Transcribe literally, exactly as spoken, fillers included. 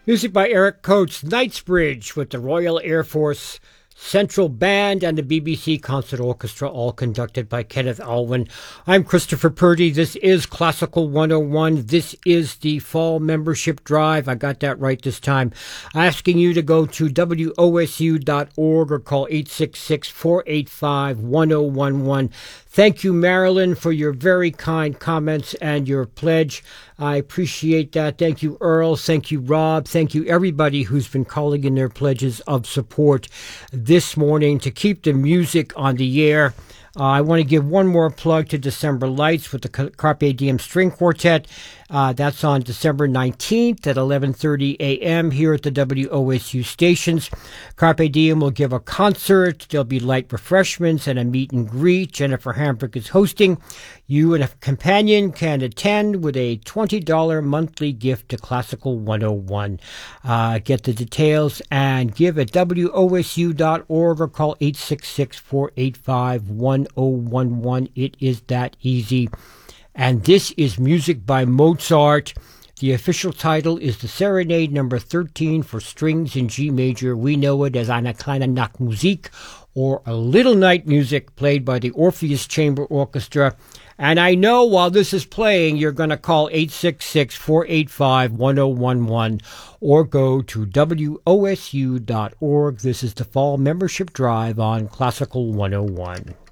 Music by Eric Coates, Knightsbridge with the Royal Air Force Central Band and the B B C Concert Orchestra, all conducted by Kenneth Alwyn. I'm Christopher Purdy. This is Classical one oh one. This is the fall membership drive. I got that right this time. Asking you to go to W O S U dot org or call eight six six, four eight five, one oh one one. Thank you, Marilyn, for your very kind comments and your pledge. I appreciate that. Thank you, Earl. Thank you, Rob. Thank you, everybody who's been calling in their pledges of support this morning to keep the music on the air. Uh, I want to give one more plug to December Lights with the Carpe Diem String Quartet. Uh, that's on December nineteenth at eleven thirty a.m. here at the W O S U stations. Carpe Diem will give a concert. There'll be light refreshments and a meet and greet. Jennifer Hambrick is hosting. You and a companion can attend with a twenty dollars monthly gift to Classical one oh one. Uh, get the details and give at W O S U dot org or call eight six six, four eight five, one oh one one. It is that easy. And this is music by Mozart. The official title is the Serenade number thirteen for strings in G major. We know it as Eine kleine Nachtmusik, or a little night music, played by the Orpheus Chamber Orchestra. And I know while this is playing, you're going to call eight six six, four eight five, one oh one one or go to W O S U dot org. This is the Fall Membership Drive on Classical one oh one.